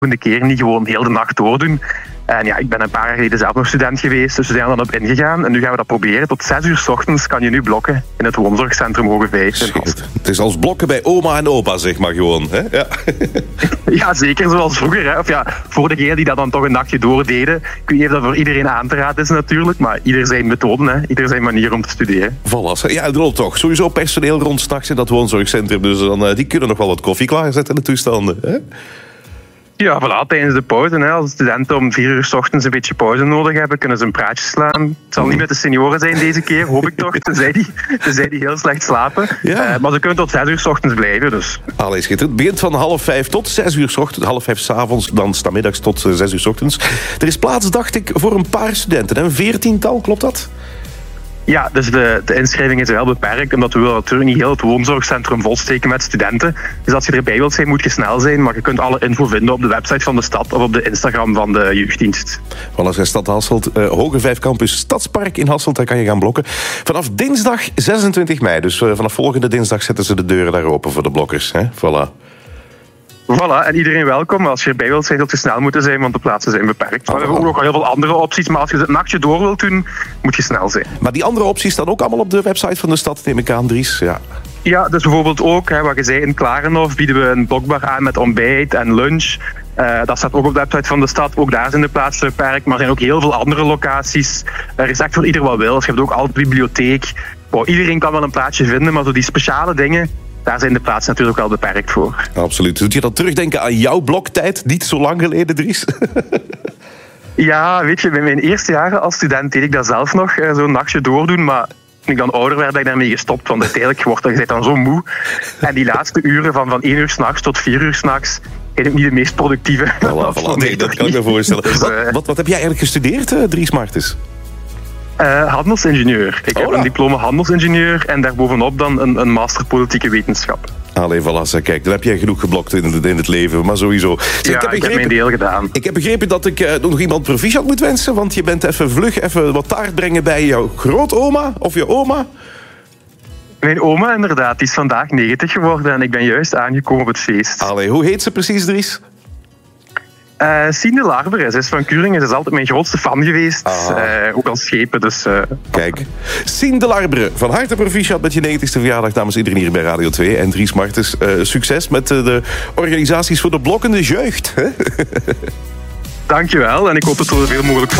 keer niet gewoon heel de nacht doordoen. En ja, ik ben een paar jaar geleden zelf nog student geweest, dus we zijn er dan op ingegaan. En nu gaan we dat proberen. Tot 6 uur 's ochtends kan je nu blokken in het woonzorgcentrum Hogevijf. Het is als blokken bij oma en opa, zeg maar gewoon. Hè? Ja. Ja, zeker zoals vroeger. Hè. Of ja, voor degenen die dat dan toch een nachtje doordeden. Ik weet niet of dat voor iedereen aan te raden is natuurlijk, maar ieder zijn methoden, hè. Ieder zijn manier om te studeren. Voilà. Ja, dat loopt toch. Sowieso personeel rond 's nachts in dat woonzorgcentrum. Dus dan, die kunnen nog wel wat koffie klaarzetten in de toestanden. Hè? Ja, voilà, tijdens de pauze. Hè. Als studenten om 4 uur 's ochtends een beetje pauze nodig hebben, kunnen ze een praatje slaan. Het zal niet met de senioren zijn deze keer, hoop ik toch. Tenzij die heel slecht slapen. Ja. Maar ze kunnen tot 6 uur 's ochtends blijven. Dus. Allee, schitterend. Het begint van 4:30 tot 6 uur 's ochtends. 4:30 's avonds, dan 's namiddags tot 6 uur 's ochtends. Er is plaats, dacht ik, voor een paar studenten. Een 14-tal, klopt dat? Ja, dus de inschrijving is wel beperkt, omdat we natuurlijk niet heel het woonzorgcentrum volsteken met studenten. Dus als je erbij wilt zijn, moet je snel zijn. Maar je kunt alle info vinden op de website van de stad of op de Instagram van de jeugddienst. Voilà, Stad Hasselt, Hogevijf Campus Stadspark in Hasselt, daar kan je gaan blokken. Vanaf dinsdag 26 mei, dus vanaf volgende dinsdag zetten ze de deuren daar open voor de blokkers. Hè? Voilà. Voilà, en iedereen welkom. Als je erbij wilt zijn, zult je snel moeten zijn, want de plaatsen zijn beperkt. Maar we hebben ook nog heel veel andere opties, maar als je het nachtje door wilt doen, moet je snel zijn. Maar die andere opties staan ook allemaal op de website van de stad, neem ik aan, Dries. Ja. Ja, dus bijvoorbeeld ook, wat je zei, in Klarenhof bieden we een blokbar aan met ontbijt en lunch. Dat staat ook op de website van de stad. Ook daar zijn de plaatsen beperkt, maar er zijn ook heel veel andere locaties. Er is echt voor ieder wat wil. Dus je hebt ook altijd bibliotheek. Wow, iedereen kan wel een plaatsje vinden, maar zo die speciale dingen, daar zijn de plaatsen natuurlijk ook wel beperkt voor. Absoluut. Doet je dan terugdenken aan jouw bloktijd? Niet zo lang geleden, Dries? Ja, weet je, in mijn eerste jaren als student deed ik dat zelf nog, zo'n nachtje doordoen, maar toen ik dan ouder werd, ben ik daarmee gestopt, want uiteindelijk wordt je dan zo moe. En die laatste uren van 1 uur 's nachts tot 4 uur 's nachts zijn ook niet de meest productieve. Voilà. Nee, dat kan ik me voorstellen. Dus, wat heb jij eigenlijk gestudeerd, Dries Martens? Handelsingenieur. Ik heb een diploma handelsingenieur en daarbovenop dan een master politieke wetenschap. Allee, voilà, kijk, dan heb jij genoeg geblokt in het leven, maar sowieso. Ja, ik heb mijn deel gedaan. Ik heb begrepen dat ik nog iemand proficiat moet wensen, want je bent even wat taart brengen bij jouw grootoma of je oma. Mijn oma inderdaad, die is vandaag 90 geworden en ik ben juist aangekomen op het feest. Allee, hoe heet ze precies, Dries? Sien de Larbre, ze is van Kuringen. Ze is altijd mijn grootste fan geweest. Ook als schepen, dus... Kijk, Sien de Larbre, van harte proficiat met je 90ste verjaardag namens iedereen hier bij Radio 2. En Dries Martens, succes met de organisaties voor de blokkende jeugd. Hè? Dankjewel, en ik hoop dat er zoveel mogelijk